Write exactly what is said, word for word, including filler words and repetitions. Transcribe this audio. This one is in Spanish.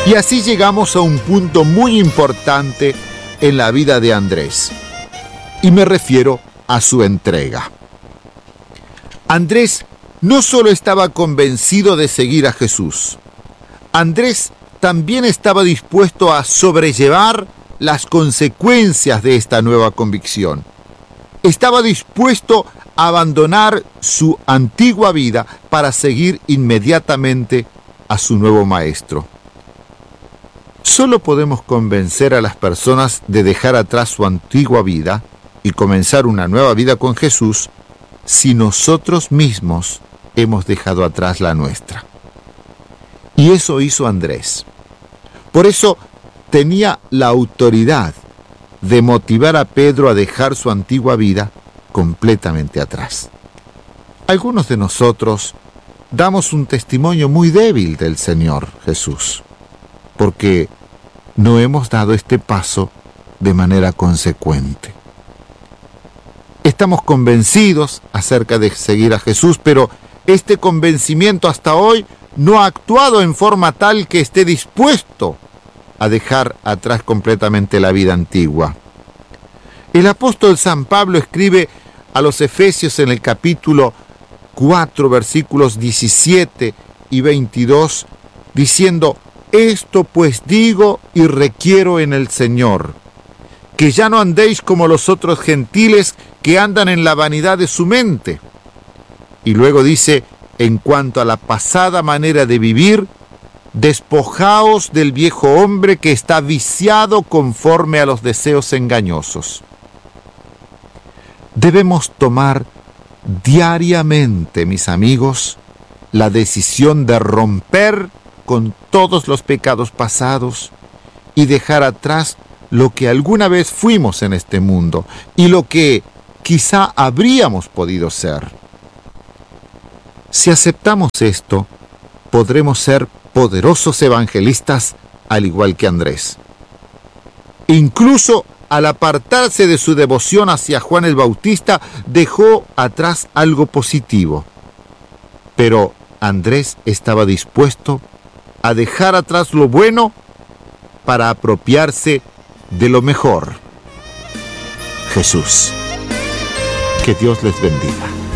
Y así llegamos a un punto muy importante en la vida de Andrés. Y me refiero a su entrega. Andrés no solo estaba convencido de seguir a Jesús. Andrés también estaba dispuesto a sobrellevar las consecuencias de esta nueva convicción. Estaba dispuesto a abandonar su antigua vida para seguir inmediatamente a su nuevo maestro. Solo podemos convencer a las personas de dejar atrás su antigua vida y comenzar una nueva vida con Jesús si nosotros mismos hemos dejado atrás la nuestra. Y eso hizo Andrés. Por eso tenía la autoridad de motivar a Pedro a dejar su antigua vida completamente atrás. Algunos de nosotros damos un testimonio muy débil del Señor Jesús, porque no hemos dado este paso de manera consecuente. Estamos convencidos acerca de seguir a Jesús, pero este convencimiento hasta hoy no ha actuado en forma tal que esté dispuesto a dejar atrás completamente la vida antigua. El apóstol San Pablo escribe a los Efesios en el capítulo cuatro, versículos diecisiete y veintidós, diciendo: esto pues digo y requiero en el Señor, que ya no andéis como los otros gentiles que andan en la vanidad de su mente. Y luego dice: en cuanto a la pasada manera de vivir, despojaos del viejo hombre que está viciado conforme a los deseos engañosos. Debemos tomar diariamente, mis amigos, la decisión de romper con todos los pecados pasados y dejar atrás lo que alguna vez fuimos en este mundo y lo que quizá habríamos podido ser. Si aceptamos esto, podremos ser poderosos evangelistas al igual que Andrés. Incluso al apartarse de su devoción hacia Juan el Bautista, dejó atrás algo positivo. Pero Andrés estaba dispuesto a dejar atrás lo bueno para apropiarse de lo mejor: Jesús. Que Dios les bendiga.